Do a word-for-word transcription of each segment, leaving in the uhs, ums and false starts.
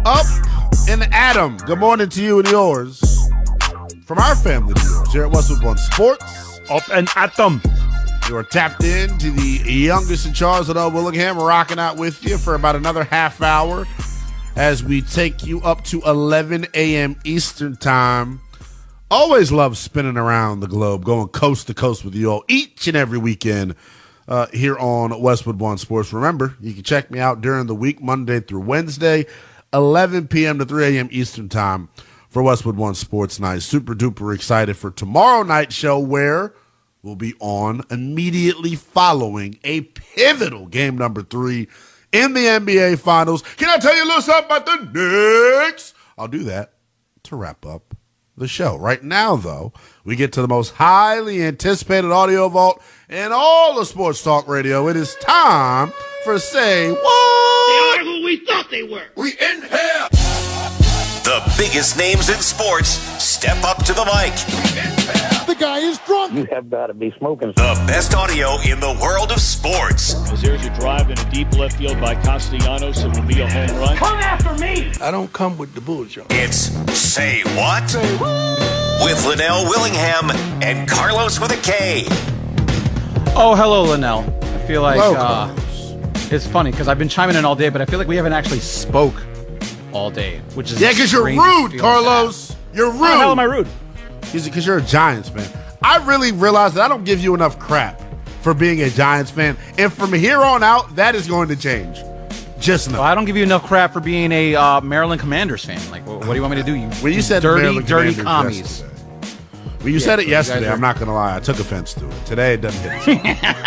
Up and Adam, good morning to you and yours. From our family to yours here at Westwood One Sports. Up and Atom. You are tapped in to the youngest in Charles and Willingham. We're rocking out with you for about another half hour as we take you up to eleven a.m. Eastern time. Always love spinning around the globe, going coast to coast with you all each and every weekend uh, here on Westwood One Sports. Remember, you can check me out during the week, Monday through Wednesday, eleven p.m. to three a.m. Eastern time for Westwood One Sports Night. Super duper excited for tomorrow night's show where we'll be on immediately following a pivotal game number three in the N B A Finals. Can I tell you a little something about the Knicks? I'll do that to wrap up the show. Right now, though, we get to the most highly anticipated audio vault in all of sports talk radio. It is time for Say What? They are who we thought they were. We in here. The biggest names in sports step up to the mic. The guy is drunk. You have got to be smoking. The best audio in the world of sports. As there's a drive in a deep left field by Castellanos, it will be a home run. Come after me. I don't come with the bullshit. It's Say What? Say what? With Linnell Willingham and Carlos with a K. Oh, hello, Linnell. I feel like Hello, uh, it's funny because I've been chiming in all day, but I feel like we haven't actually spoke all day, which is Yeah, because you're rude, Carlos. You're rude. How the hell am I rude? Because you're a Giants fan. I really realized that I don't give you enough crap for being a Giants fan. And from here on out, that is going to change. Just know. Well, I don't give you enough crap for being a uh, Maryland Commanders fan. Like, what, what do you want me to do? You, when you said dirty, Maryland dirty Commanders commies. yesterday. When you Yeah, said it you yesterday, guys are- I'm not going to lie. I took offense to it. Today, it doesn't hit.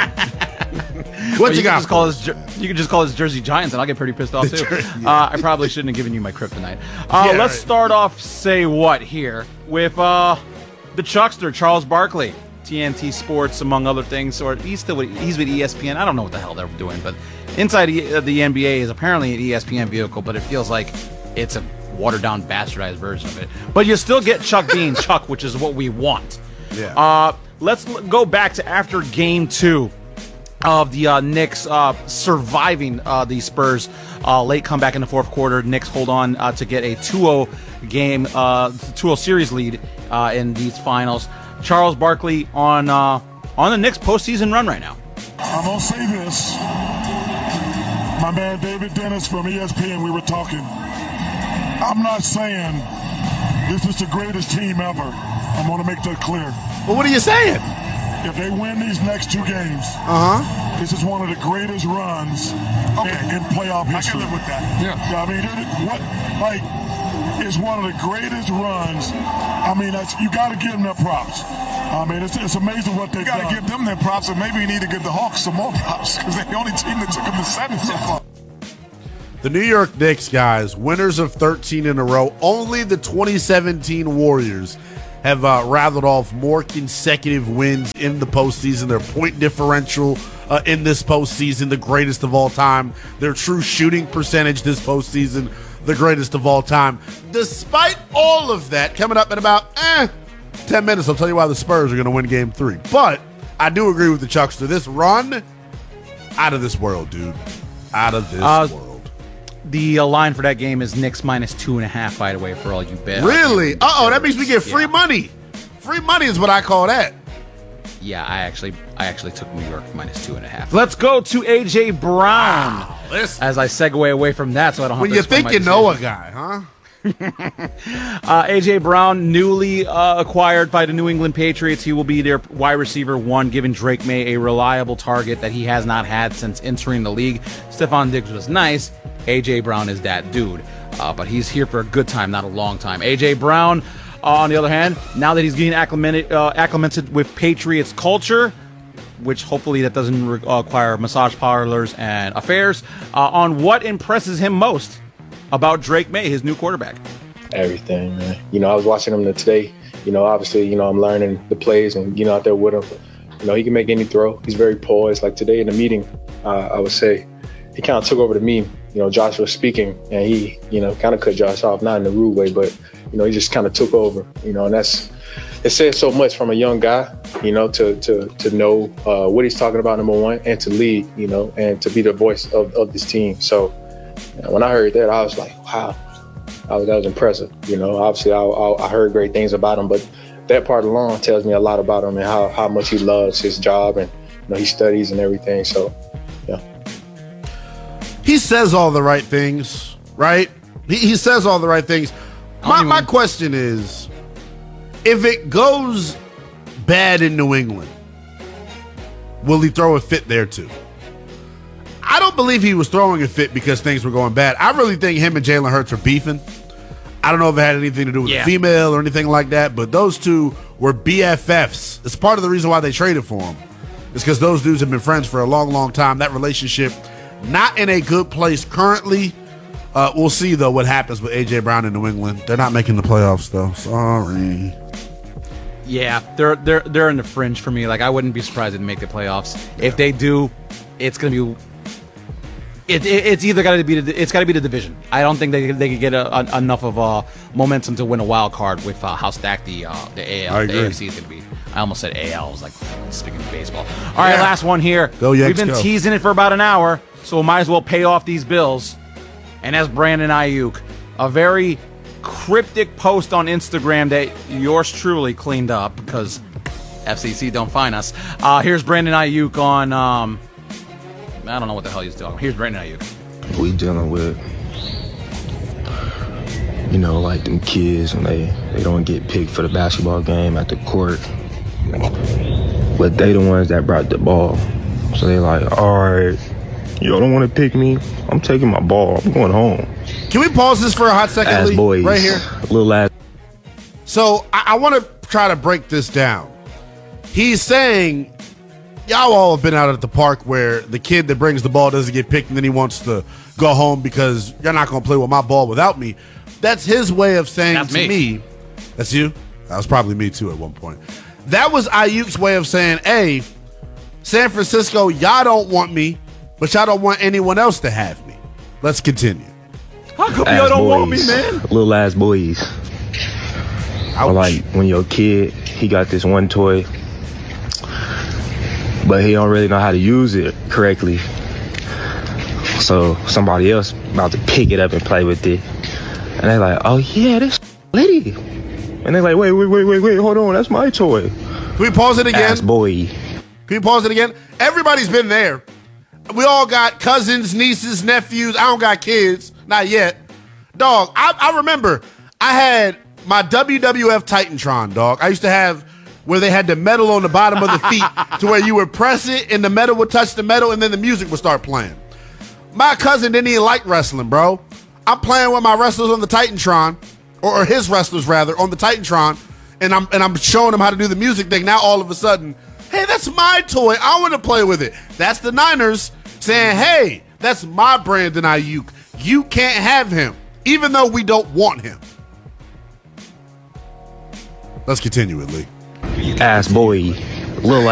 What Well, you, you, got? can just call us, Jer- you can just call us Jersey Giants, and I'll get pretty pissed off, too. Yeah. uh, I probably shouldn't have given you my kryptonite. Uh, Yeah, let's right. start off, say what, here, with uh, the Chuckster, Charles Barkley. T N T Sports, among other things, or he's still with, he's with E S P N. I don't know what the hell they're doing, but inside the, uh, the N B A is apparently an E S P N vehicle, but it feels like it's a watered-down, bastardized version of it. But you still get Chuck being Chuck, which is what we want. Yeah. Uh, let's l- go back to after Game Two of the uh, Knicks uh, surviving uh, the Spurs. Uh, late comeback in the fourth quarter. Knicks hold on uh, to get a two oh game, uh, two oh series lead uh, in these finals. Charles Barkley on uh, on the Knicks postseason run right now. I'm gonna say this. My man David Dennis from E S P N, we were talking. I'm not saying this is the greatest team ever. I'm gonna make that clear. Well, what are you saying? If they win these next two games, Uh-huh. this is one of the greatest runs in, in playoff history. I can live with that. Yeah. I mean, it, what like it's one of the greatest runs. I mean, that's, you got to give them their props. I mean, it's, it's amazing what they've done. You got to give them their props, and maybe you need to give the Hawks some more props because they're the only team that took them to seven so far. The New York Knicks, guys, winners of thirteen in a row. Only the twenty seventeen Warriors have uh, rattled off more consecutive wins in the postseason. Their point differential uh, in this postseason, the greatest of all time. Their true shooting percentage this postseason, the greatest of all time. Despite all of that, coming up in about eh, ten minutes, I'll tell you why the Spurs are going to win game three. But I do agree with the Chuckster. This run, out of this world, dude. Out of this Uh, world. The uh, line for that game is Knicks minus two and a half, by the way, for all you bet. Really? Uh-oh, that means we get free Yeah. money. Free money is what I call that. Yeah, I actually I actually took New York minus two and a half. Let's go to A J Brown. Wow, listen. As I segue away from that, so I don't have When to you explain think my you know a decision. guy, huh? Uh, A J Brown, newly uh, acquired by the New England Patriots. He will be their wide receiver one, giving Drake May a reliable target that he has not had since entering the league. Stephon Diggs was nice. A J Brown is that dude. Uh, but he's here for a good time, not a long time. A J Brown, uh, on the other hand, now that he's getting acclimated, uh, acclimated with Patriots culture, which hopefully that doesn't require massage parlors and affairs, uh, on what impresses him most about Drake May, his new quarterback. Everything, man. You know, I was watching him today. You know, obviously, you know, I'm learning the plays and, you know, out there with him. You know, he can make any throw. He's very poised. Like today in the meeting, uh, I would say he kind of took over the meeting. You know, Josh was speaking and he, you know, kind of cut Josh off, not in a rude way, but, you know, he just kind of took over, you know, and that's, it says so much from a young guy, you know, to to to know uh, what he's talking about, number one, and to lead, you know, and to be the voice of, of this team. So, you know, when I heard that, I was like, wow, I was, that was impressive. You know, obviously I, I, I heard great things about him, but that part alone tells me a lot about him and how, how much he loves his job and, you know, he studies and everything. So, yeah. He says all the right things, right? He, he says all the right things. My, even... my question is, if it goes bad in New England, will he throw a fit there too? I don't believe he was throwing a fit because things were going bad. I really think him and Jalen Hurts are beefing. I don't know if it had anything to do with yeah. the female or anything like that, but those two were B F Fs. It's part of the reason why they traded for him. It's because those dudes have been friends for a long, long time. That relationship, not in a good place currently. Uh, we'll see, though, what happens with A J. Brown in New England. They're not making the playoffs, though. Sorry. Yeah, they're they're they're in the fringe for me. Like, I wouldn't be surprised if they make the playoffs. Yeah. If they do, it's going to be... It, it, it's either got to be the, it's got to be the division. I don't think they they could get a, a, enough of uh, momentum to win a wild card with uh, how stacked the uh, the A L the A F C is going to be. I almost said A L. I was like speaking of baseball. All right, yeah. last one here. Go Yanks, We've been go. teasing it for about an hour, so we might as well pay off these bills. And that's Brandon Ayuk, a very cryptic post on Instagram that yours truly cleaned up because F C C don't find us. Uh, here's Brandon Ayuk on. Um, I don't know what the hell he's doing. Here's Brandon Ayuk. We dealing with, you know, like them kids when they, they don't get picked for the basketball game at the court. But they the ones that brought the ball. So they like, all right, y'all don't want to pick me. I'm taking my ball. I'm going home. Can we pause this for a hot second, Ass Lee? boys, right here? Little ass. So I, I want to try to break this down. He's saying... Y'all all have been out at the park where the kid that brings the ball doesn't get picked and then he wants to go home because you're not going to play with my ball without me. That's his way of saying That's to me. me. That's you? That was probably me too at one point. That was Ayuk's way of saying, hey, San Francisco, y'all don't want me, but y'all don't want anyone else to have me. Let's continue. How come y'all don't want me, man? Little ass boys. Or like when your kid, he got this one toy, but he don't really know how to use it correctly. So somebody else about to pick it up and play with it. And they're like, oh yeah, this lady. And they're like, wait, wait, wait, wait, wait, hold on, that's my toy. Can we pause it again? Ass boy. Can we pause it again? Everybody's been there. We all got cousins, nieces, nephews. I don't got kids. Not yet. Dog, I, I remember I had my W W F Titantron, dog. I used to have where they had the metal on the bottom of the feet to where you would press it and the metal would touch the metal and then the music would start playing. My cousin didn't even like wrestling, bro. I'm playing with my wrestlers on the Titantron, or, or his wrestlers rather, on the Titantron, and I'm and I'm showing him how to do the music thing. Now all of a sudden, hey, that's my toy. I want to play with it. That's the Niners saying, hey, that's my Brandon Ayuk. You can't have him, even though we don't want him. Let's continue it, Lee. Ass boy. Little